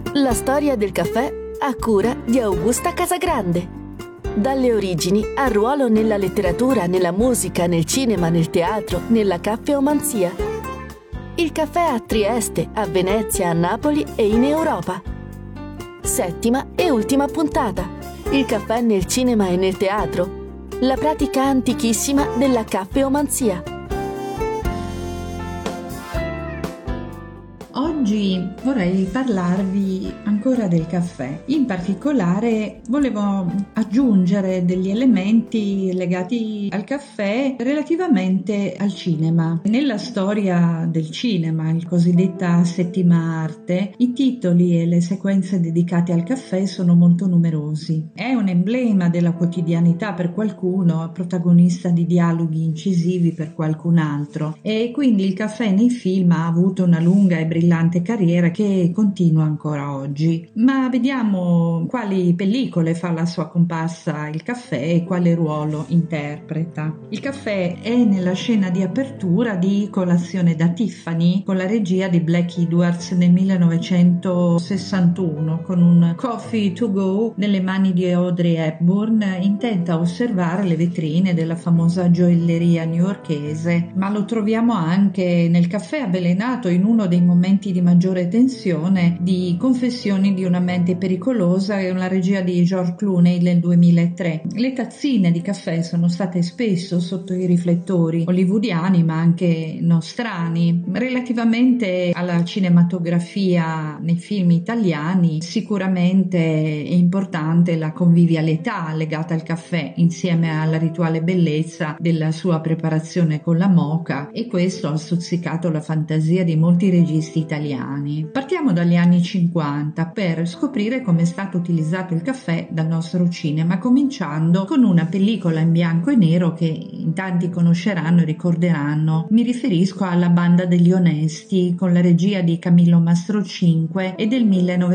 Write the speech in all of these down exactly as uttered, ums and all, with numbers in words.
La storia del caffè a cura di Augusta Casagrande. Dalle origini al ruolo nella letteratura, nella musica, nel cinema, nel teatro, nella caffeomanzia. Il caffè a Trieste, a Venezia, a Napoli e in Europa. Settima e ultima puntata. Il caffè nel cinema e nel teatro. La pratica antichissima della caffeomanzia. Oggi vorrei parlarvi ancora del caffè. In particolare volevo aggiungere degli elementi legati al caffè relativamente al cinema. Nella storia del cinema, il cosiddetta settima arte, i titoli e le sequenze dedicate al caffè sono molto numerosi. È un emblema della quotidianità per qualcuno, protagonista di dialoghi incisivi per qualcun altro, e quindi il caffè nei film ha avuto una lunga e brillante carriera che continua ancora oggi. Ma vediamo quali pellicole fa la sua comparsa il caffè e quale ruolo interpreta. Il caffè è nella scena di apertura di Colazione da Tiffany con la regia di Black Edwards nel millenovecentosessantuno, con un coffee to go nelle mani di Audrey Hepburn, intenta a osservare le vetrine della famosa gioielleria newyorkese. Ma lo troviamo anche nel caffè avvelenato in uno dei momenti di maggiore tensione di Confessioni di una mente pericolosa e una regia di George Clooney nel duemilatré. Le tazzine di caffè sono state spesso sotto i riflettori hollywoodiani ma anche nostrani. Relativamente alla cinematografia nei film italiani, sicuramente è importante la convivialità legata al caffè insieme alla rituale bellezza della sua preparazione con la moka, e questo ha stuzzicato la fantasia di molti registi italiani. Partiamo dagli anni cinquanta per scoprire come è stato utilizzato il caffè dal nostro cinema, cominciando con una pellicola in bianco e nero che in tanti conosceranno e ricorderanno. Mi riferisco alla Banda degli Onesti con la regia di Camillo Mastrocinque e del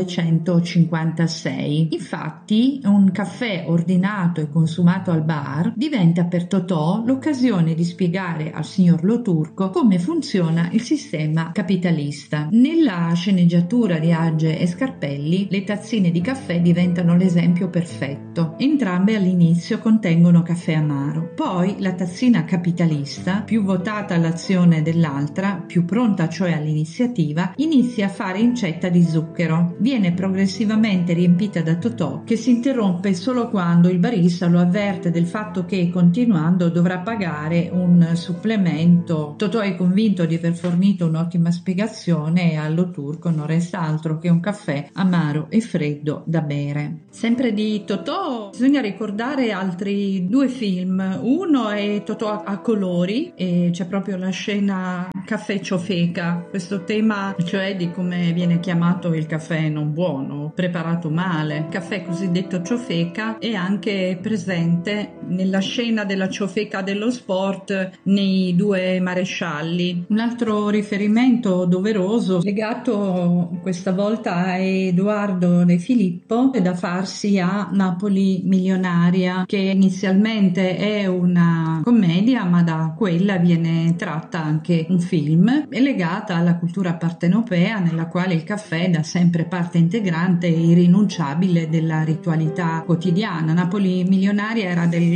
millenovecentocinquantasei. Infatti un caffè ordinato e consumato al bar diventa per Totò l'occasione di spiegare al signor Lo Turco come funziona il sistema capitalista. Nella sceneggiatura di Agge e Scarpelli, le tazzine di caffè diventano l'esempio perfetto. Entrambe all'inizio contengono caffè amaro. Poi la tazzina capitalista, più votata all'azione dell'altra, più pronta cioè all'iniziativa, inizia a fare incetta di zucchero. Viene progressivamente riempita da Totò, che si interrompe solo quando il barista lo avverte del fatto che, continuando, dovrà pagare un supplemento. Totò è convinto di aver fornito un'ottima spiegazione e allo Turco non resta altro che un caffè amaro e freddo da bere. Sempre di Totò bisogna ricordare altri due film. Uno è Totò a colori e c'è proprio la scena caffè ciofeca, questo tema cioè di come viene chiamato il caffè non buono, preparato male. Il caffè cosiddetto ciofeca è anche presente nella scena della ciofeca dello sport nei Due marescialli. Un altro riferimento doveroso legato questa volta a Edoardo De Filippo è da farsi a Napoli milionaria, che inizialmente è una commedia ma da quella viene tratta anche un film. È legata alla cultura partenopea nella quale il caffè è da sempre parte integrante e irrinunciabile della ritualità quotidiana. Napoli milionaria era del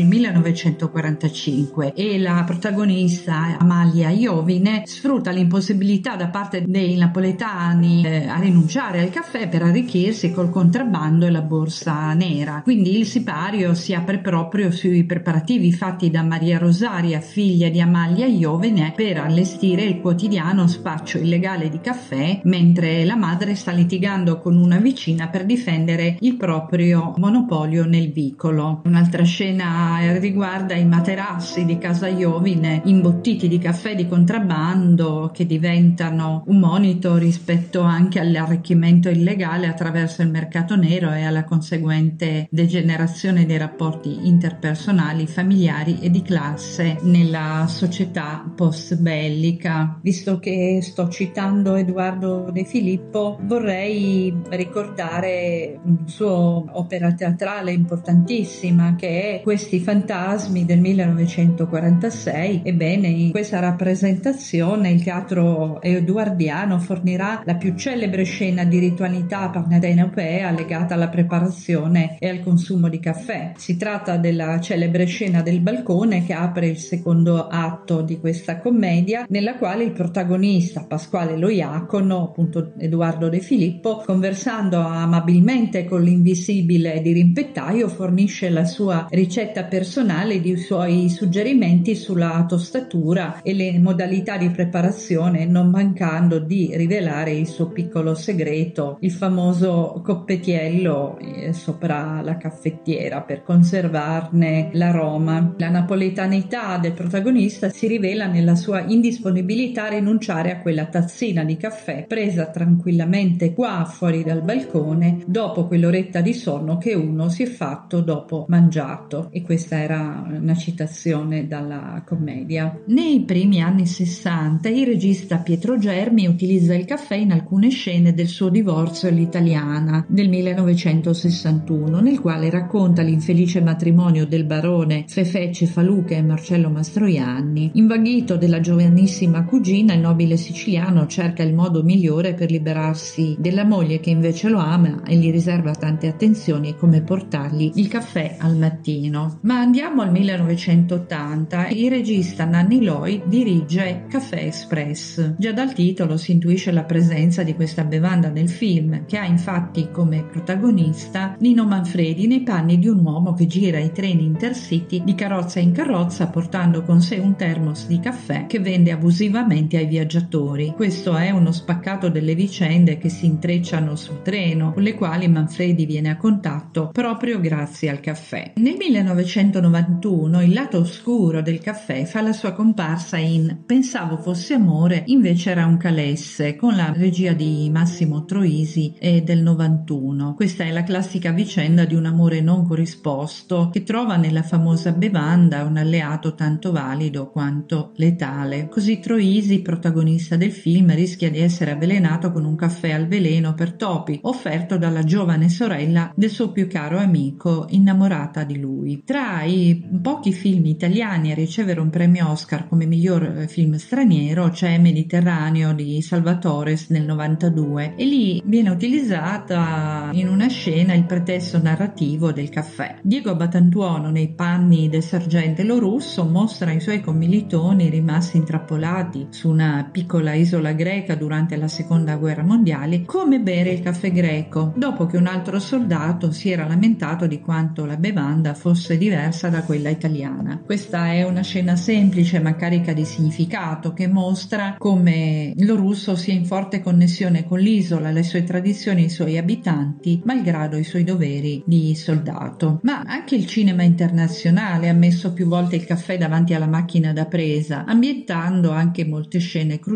millenovecentoquarantacinque e la protagonista Amalia Iovine sfrutta l'impossibilità da parte dei napoletani eh, a rinunciare al caffè per arricchirsi col contrabbando e la borsa nera. Quindi il sipario si apre proprio sui preparativi fatti da Maria Rosaria, figlia di Amalia Iovine, per allestire il quotidiano spaccio illegale di caffè, mentre la madre sta litigando con una vicina per difendere il proprio monopolio nel vicolo. Un'altra scena riguarda i materassi di casa Iovine imbottiti di caffè di contrabbando che diventano un monito rispetto anche all'arricchimento illegale attraverso il mercato nero e alla conseguente degenerazione dei rapporti interpersonali, familiari e di classe nella società post bellica. Visto che sto citando Edoardo De Filippo, vorrei ricordare una sua opera teatrale importantissima che è Questi fantasmi del millenovecentoquarantasei. Ebbene, in questa rappresentazione il teatro edoardiano fa fornirà la più celebre scena di ritualità partenopea legata alla preparazione e al consumo di caffè. Si tratta della celebre scena del balcone che apre il secondo atto di questa commedia, nella quale il protagonista Pasquale lo Iacono, appunto Edoardo De Filippo, conversando amabilmente con l'invisibile dirimpettaio, fornisce la sua ricetta personale di suoi suggerimenti sulla tostatura e le modalità di preparazione, non mancando di rivelare il suo piccolo segreto, il famoso coppetiello eh, sopra la caffettiera per conservarne l'aroma. La napoletanità del protagonista si rivela nella sua indisponibilità a rinunciare a quella tazzina di caffè presa tranquillamente qua fuori dal balcone dopo quell'oretta di sonno che uno si è fatto dopo mangiato. E questa era una citazione dalla commedia. Nei primi anni sessanta il regista Pietro Germi utilizza il caffè in alcune scene del suo Divorzio all'italiana del millenovecentosessantuno, nel quale racconta l'infelice matrimonio del barone Fefè Cefaluca e Marcello Mastroianni. Invaghito della giovanissima cugina, il nobile siciliano cerca il modo migliore per liberarsi della moglie che invece lo ama e gli riserva tante attenzioni, come portargli il caffè al mattino. Ma andiamo al millenovecentottanta. Il regista Nanni Lloyd dirige Caffè Express. Già dal titolo si intuisce la presenza di questa bevanda nel film, che ha infatti come protagonista Nino Manfredi nei panni di un uomo che gira i treni Intercity di carrozza in carrozza portando con sé un termos di caffè che vende abusivamente ai viaggiatori. Questo è uno spaccato delle vicende che si intrecciano sul treno, con le quali Manfredi viene a contatto proprio grazie al caffè. Nel millenovecentonovantuno il lato oscuro del caffè fa la sua comparsa in Pensavo fosse amore, invece era un calesse, con la regia di Massimo Troisi e del novantuno. Questa è la classica vicenda di un amore non corrisposto che trova nella famosa bevanda un alleato tanto valido quanto letale. Così Troisi, protagonista del film, rischia di essere avvelenato con un caffè al veleno per topi offerto dalla giovane sorella del suo più caro amico, innamorata di lui. Tra i pochi film italiani a ricevere un premio Oscar come miglior film straniero c'è Mediterraneo di Salvatores nel novantadue, e lì viene utilizzata in una scena il pretesto narrativo del caffè. Diego Batantuono, nei panni del sergente Lo Russo, mostra ai suoi commilitoni rimasti intrappolati su una piccola isola greca durante la seconda guerra mondiale come bere il caffè greco, dopo che un altro soldato si era lamentato di quanto la bevanda fosse diversa da quella italiana. Questa è una scena semplice ma carica di significato, che mostra come Lo Russo sia in forte connessione con l'isola, le sue tradizioni e i suoi abitanti, malgrado i suoi doveri di soldato. Ma anche il cinema internazionale ha messo più volte il caffè davanti alla macchina da presa, ambientando anche molte scene cruciali